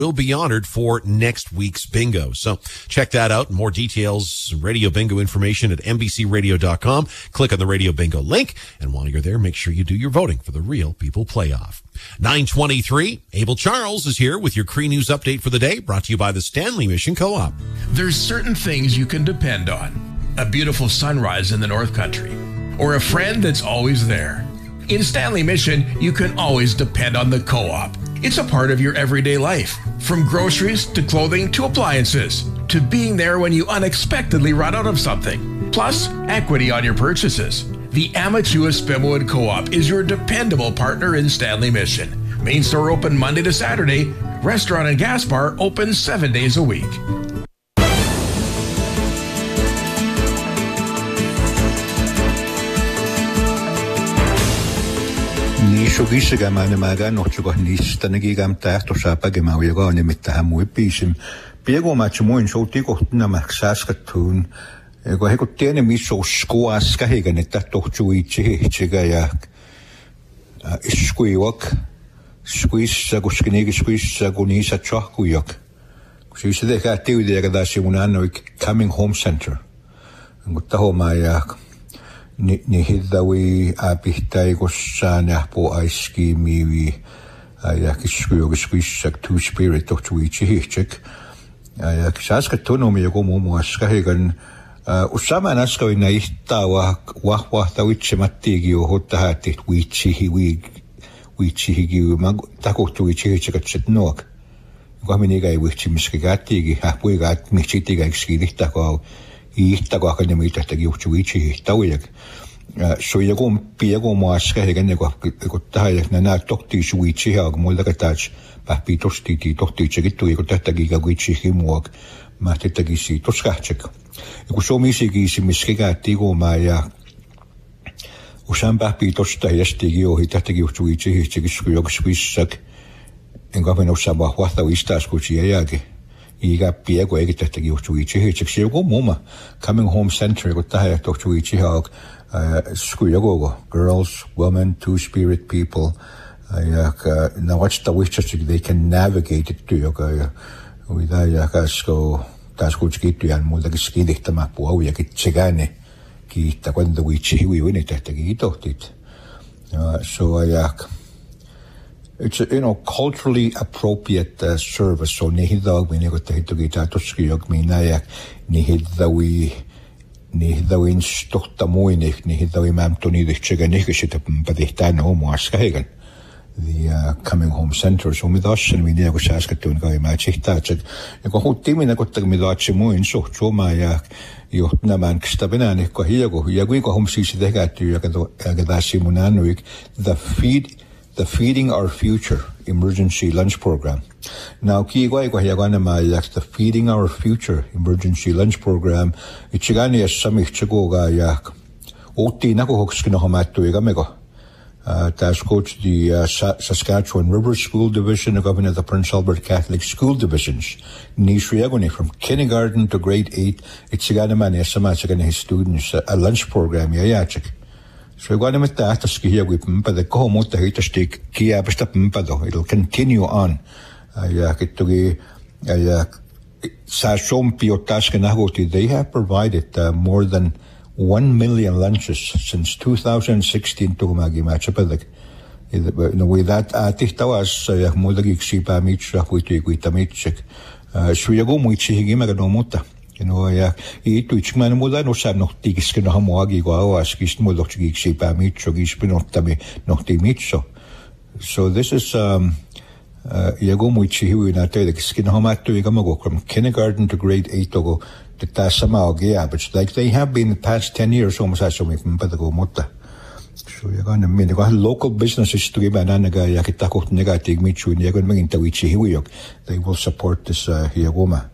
will be honored for next week's bingo. So check that out. More details, radio bingo information at NBCRadio.com. Click on the radio bingo link. And while you're there, make sure you do your voting for the Real People Playoff. 9:23, Abel Charles is here with your Cree News update for the day, brought to you by the Stanley Mission Co-op. There's certain things you can depend on. A beautiful sunrise in the North Country, or a friend that's always there. In Stanley Mission, you can always depend on the Co-op. It's a part of your everyday life, from groceries to clothing to appliances, to being there when you unexpectedly run out of something. Plus, equity on your purchases. The Amatua Spimwood Co-op is your dependable partner in Stanley Mission. Main store open Monday to Saturday. Restaurant and gas bar open 7 days a week. Nisugisiga maga nochugo nistanagigam tahto sapagema uyagani mitahamu episim. Piego machumoin sotiko na maksasatun. Ego heko tiene miso skoaska heganetta tohtuichi chigayak. Iskuiwak. Squeeze guskinegi squeeze gunisa chokuyok. Kusisi de gati de gadasi unano coming home center. Ngutaho mayak. Ni hidawi apihtai gossana po aiski miwi ayak squeeze two spirit tohtuichi hichik. Ayak saska tono mi go mo aska hegan usama naska ina ihtawa wa tawitche mattigi o hotahati wichi wichi mag takotu wichi chikatset nok gwaminiga wichi miskigati hapuigat michitiga skidita ko ihtago akademita tagi wichi tawiyak so yagom piego maska hegen ko tahayak na tokti wichi hag moldagatach papitosti tokti chikitu ko tagi wichi himuak matitagi si toskachek ko so misigi si miskigati go maya Usan papitosta yastigi o hitatigi uchuichi hichigishkuyok squissak en gaveno sama huatha wistas kuchiayage iga piego egitatigi uchuichi hichigshego moma coming home center go tahaya uchuichi hag skuyogo girls women two spirit people yak na watch the wishes they can navigate it to yoga with ayakasko taskuchkitu yan muldagiskidikta mapu yak chegane Kita cuando wichi wini tehti tohtit. So it's a culturally appropriate service. So nihida wini ko tehti kita toskiyog minayak nihida win stokta muinik nihida wi mamtoni dichega nikishita padihtan homo askahegan. The coming home center so midashin we nego saskatun ga imachitachek ko hutimina ko tagmidachi muin so mayak Jotna man kstabinani ko hiego yagui ko homsisi degatu yagadashi munanuik the feeding our future emergency lunch program. Now ki ko yagana mayak the feeding our future emergency lunch program ichigani samich chigoga yak oti nako hokskino hamatu igamego Task Coach the Saskatchewan River School Division, the Governor of the Prince Albert Catholic School Divisions. Nishriagoni from kindergarten to grade 8. It's a man Samachak his students a lunch program yachik. So I met the Ataski with Mpa the Kohomota Hitastik Kiabastap Mpado. It'll continue on. Yakitugi Sashom Piotaskanahoti, they have provided more than 1 million lunches since 2016 to Magi Machapadak. With that, Tihtawas, Mudagi Xipa Mitcha, Witiguita Mitchek, Suyagum, which he gimagamota. Itwichman Muda no Sam noch Tigiskin Hamoagi Goas, Gismologi Xipa Mitcho, Gispinotami, Nocti Mitcho. So this is Yagum, which he will not tell the skin homatu Igamago from kindergarten to grade 8 to go. But like they have been the past 10 years almost as we mota. So you're going to mean local businesses to give ananaga yakitako negative michu and you're going to bring into Wichi. They will support this Hiagoma.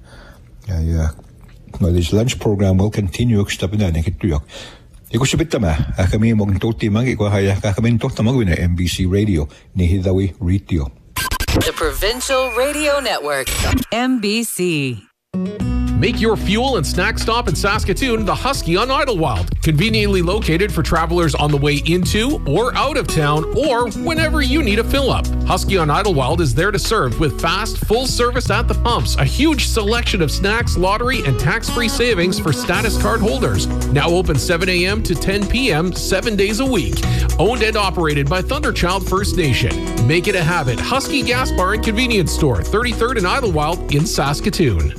This lunch program will continue extabinani kituyok. Ikusibitama, Akami Mogtoti Magihaya Kakamin Totamagwina NBC Radio, Nihidawi Ritio. The Provincial Radio Network, NBC. Make your fuel and snack stop in Saskatoon the Husky on Idlewild. Conveniently located for travelers on the way into or out of town or whenever you need a fill-up. Husky on Idlewild is there to serve with fast, full service at the pumps, a huge selection of snacks, lottery, and tax-free savings for status card holders. Now open 7 a.m. to 10 p.m. 7 days a week. Owned and operated by Thunderchild First Nation. Make it a habit. Husky Gas Bar and Convenience Store, 33rd and Idlewild in Saskatoon.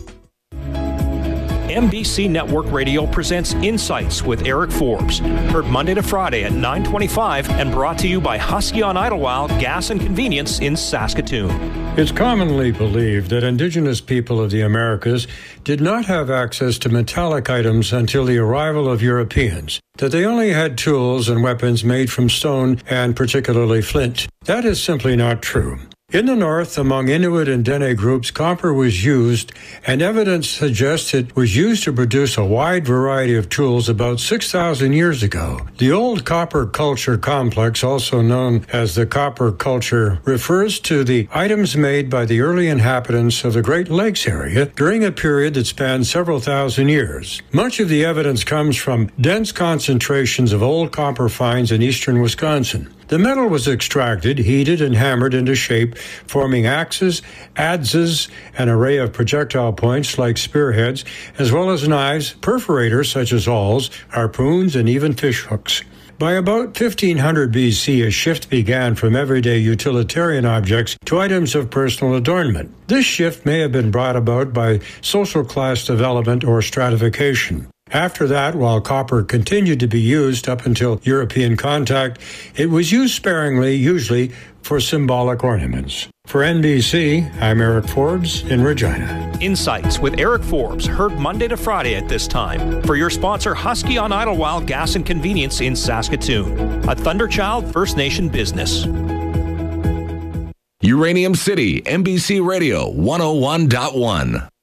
MBC Network Radio presents Insights with Eric Forbes. Heard Monday to Friday at 9:25 and brought to you by Husky on Idlewild Gas and Convenience in Saskatoon. It's commonly believed that Indigenous people of the Americas did not have access to metallic items until the arrival of Europeans, that they only had tools and weapons made from stone and particularly flint. That is simply not true. In the north, among Inuit and Dene groups, copper was used, and evidence suggests it was used to produce a wide variety of tools about 6,000 years ago. The old copper culture complex, also known as the copper culture, refers to the items made by the early inhabitants of the Great Lakes area during a period that spans several thousand years. Much of the evidence comes from dense concentrations of old copper finds in eastern Wisconsin. The metal was extracted, heated, and hammered into shape, forming axes, adzes, an array of projectile points like spearheads, as well as knives, perforators such as awls, harpoons, and even fish hooks. By about 1500 BC, a shift began from everyday utilitarian objects to items of personal adornment. This shift may have been brought about by social class development or stratification. After that, while copper continued to be used up until European contact, it was used sparingly, usually for symbolic ornaments. For NBC, I'm Eric Forbes in Regina. Insights with Eric Forbes, heard Monday to Friday at this time. For your sponsor, Husky on Idlewild Gas and Convenience in Saskatoon, a Thunderchild First Nation business. Uranium City, MBC Radio 101.1.